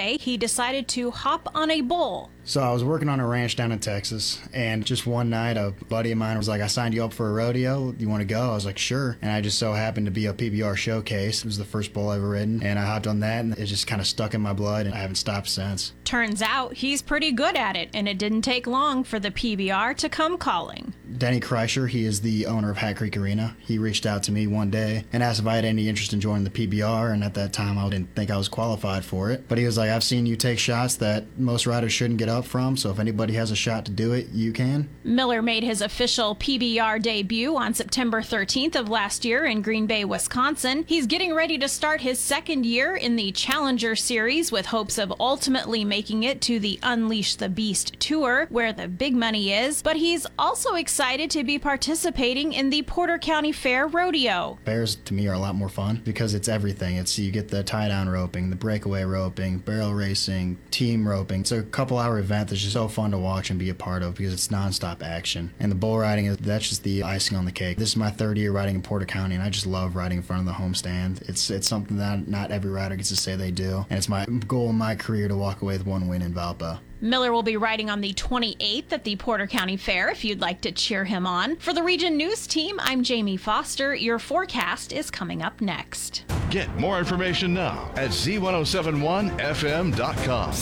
day, he decided to hop on a bull. So I was working on a ranch down in Texas, and just one night a buddy of mine was like, I signed you up for a rodeo. You want to go? I was like, sure. And I just so happened to be a PBR showcase. It was the first bull I ever ridden, and I hopped on that, and it just kind of stuck in my blood, and I haven't stopped since. Turns out he's pretty good at it, and it didn't take long for the PBR to come calling. Denny Kreischer, he is the owner of Hat Creek Arena. He reached out to me one day and asked if I had any interest in joining the PBR, and at that time I didn't think I was qualified for it. But he was like, I've seen you take shots that most riders shouldn't get up from, so if anybody has a shot to do it, you can. Miller made his official PBR debut on September 13th of last year in Green Bay, Wisconsin. He's getting ready to start his second year in the Challenger Series with hopes of ultimately making it to the Unleash the Beast Tour, where the big money is, but he's also excited to be participating in the Porter County Fair Rodeo. Fairs to me are a lot more fun because it's everything. You get the tie-down roping, the breakaway roping, barrel racing, team roping. It's a couple-hour event that's just so fun to watch and be a part of because it's non-stop action. And the bull riding, that's just the icing on the cake. This is my third year riding in Porter County, and I just love riding in front of the homestand. It's something that not every rider gets to say they do, and it's my goal in my career to walk away with one win in Valpo. Miller will be riding on the 28th at the Porter County Fair if you'd like to cheer him on. For the Region News Team, I'm Jamie Foster. Your forecast is coming up next. Get more information now at z1071fm.com.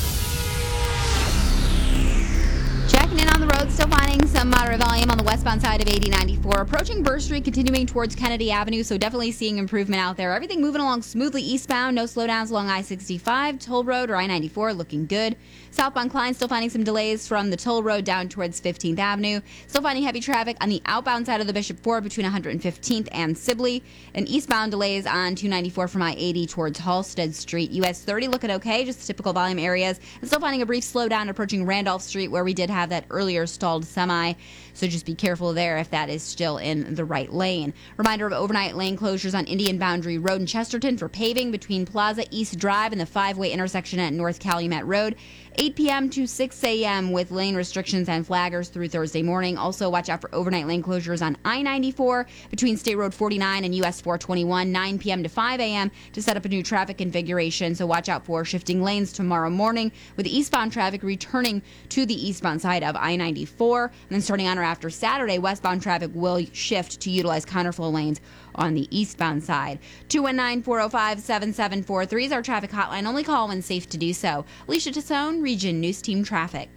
Checking in on the road, still finding some moderate volume on the westbound side of 8094. Approaching Burr Street, continuing towards Kennedy Avenue, so definitely seeing improvement out there. Everything moving along smoothly eastbound, no slowdowns along I-65, Toll Road or I-94 looking good. Southbound Klein still finding some delays from the Toll Road down towards 15th Avenue. Still finding heavy traffic on the outbound side of the Bishop Ford between 115th and Sibley. And eastbound delays on 294 from I-80 towards Halstead Street. US 30 looking okay, just typical volume areas. And still finding a brief slowdown approaching Randolph Street where we did have that earlier stalled semi. So just be careful there if that is still in the right lane. Reminder of overnight lane closures on Indian Boundary Road in Chesterton for paving between Plaza East Drive and the 5-way intersection at North Calumet Road. 8 p.m. to 6 a.m. with lane restrictions and flaggers through Thursday morning. Also, watch out for overnight lane closures on I-94 between State Road 49 and US 421, 9 p.m. to 5 a.m. to set up a new traffic configuration. So watch out for shifting lanes tomorrow morning with eastbound traffic returning to the eastbound side of I-94. And then starting on or after Saturday, westbound traffic will shift to utilize counterflow lanes on the eastbound side. 219-405-7743 is our traffic hotline. Only call when safe to do so. Alicia Tassone, Region News Team Traffic.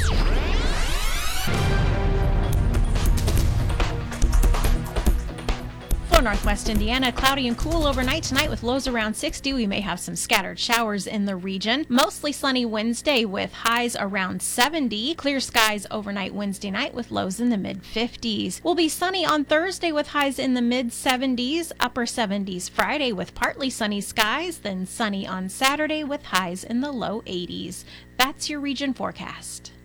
Northwest Indiana, cloudy and cool overnight tonight with lows around 60. We may have some scattered showers in the region. Mostly sunny Wednesday with highs around 70. Clear skies overnight Wednesday night with lows in the mid-50s. We'll be sunny on Thursday with highs in the mid-70s, upper 70s Friday with partly sunny skies, then sunny on Saturday with highs in the low 80s. That's your region forecast.